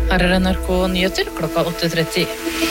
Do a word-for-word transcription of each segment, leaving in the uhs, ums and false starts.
Her er N R K Nyheter klokka åtte tretti.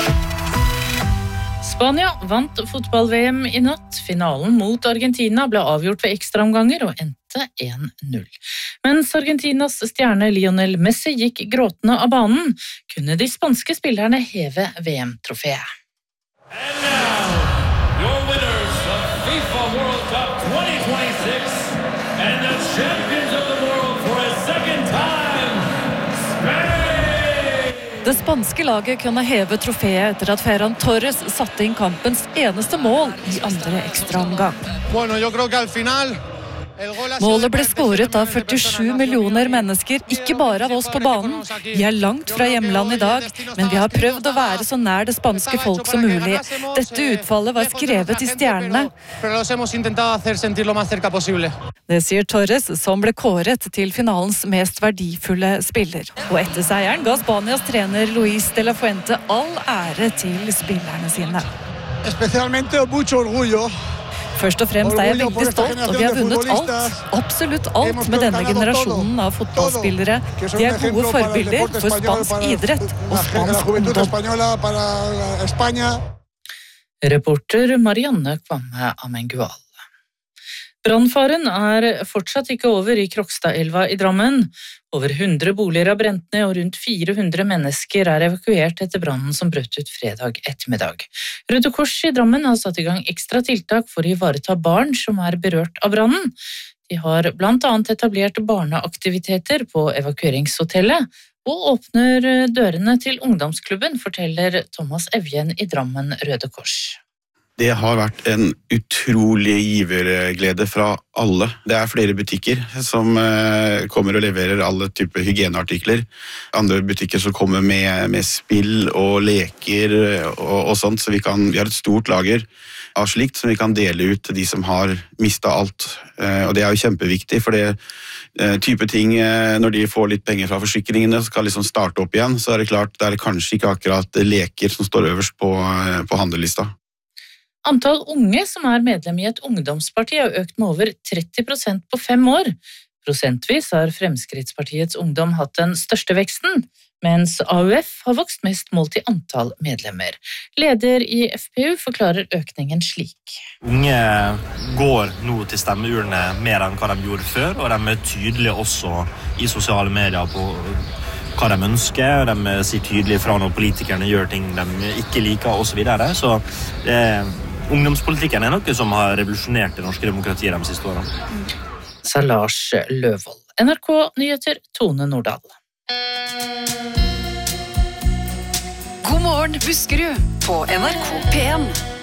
Spania vant fotball-V M i natt. Finalen mot Argentina ble avgjort ved ekstraomganger og endte én null. Mens Argentinas stjerne Lionel Messi gikk gråtende av banen, kunne de spanske spillerne heve V M-trofeet. And now, your winners of FIFA World Cup twenty twenty-six and the champions of the world for a second time, Spain! Det spanske laget kunne heve trofeet etter at Ferran Torres satte inn kampens eneste mål i andre ekstraomgang. Bueno, yo creo que al final Målet ble skåret av førtisju millioner mennesker, ikke bare av oss på banen. Vi er langt fra hjemland i dag, men vi har prøvd å være så nær det spanske folk som mulig. Dette utfallet var skrevet i stjernene. Det sier Torres, som ble kåret til finalens mest verdifulle spiller. Og etter seieren ga Spanias trener Luis de la Fuente all ære til spillerne sine. Especialmente mucho orgullo. Først og fremst er jeg veldig stolt, og vi har vunnet alt, absolutt alt med denne generasjonen av fotballspillere. De er gode forbilder for spansk idrett og spansk ungdom. Reporter Marianne Kvamme Amengual. Brannfaren er fortsatt ikke over i Krokstadelva i Drammen. Over hundre boliger har brent ned, og rundt fire hundre mennesker er evakuert etter brannen som brøt ut fredag ettermiddag. Røde Kors i Drammen har satt i gang ekstra tiltak for å ivareta barn som er berørt av brannen. De har blant annet etablert barneaktiviteter på evakueringshotellet, og åpner dørene til ungdomsklubben, forteller Thomas Evjen i Drammen Røde Kors. Det har vært en utrolig giverglede fra alle. Det er flere butikker som kommer og leverer alle typer hygieneartikler. Andre butikker som kommer med, med spill og leker og, og sånt, så vi, kan, vi har et stort lager av slikt som vi kan dele ut til de som har mistet alt. Og det er jo kjempeviktig, for det type ting, når de får litt penger fra forsikringene, skal liksom starte opp igjen, så er det klart, det er kanskje ikke akkurat leker som står øverst på, på handelista. Antall unge som er medlem i et ungdomsparti har økt med over tretti prosent på fem år. Prosentvis har Fremskrittspartiets ungdom hatt den største veksten, mens A U F har vokst mest målt i antall medlemmer. Leder i F P U forklarer økningen slik. Unge går nå til stemmeurene mer enn hva de gjorde før, og de er tydelige også i sosiale medier på hva de ønsker, og de sier tydelig fra når politikerne gjør ting de ikke liker, og så videre. Så det ungdomspolitikken er noe som har revolusjonert det norske demokratiet de siste årene. Sa Lars Løvold. N R K Nyheter, Tone Nordahl. God morgen, Buskerud, på N R K P en.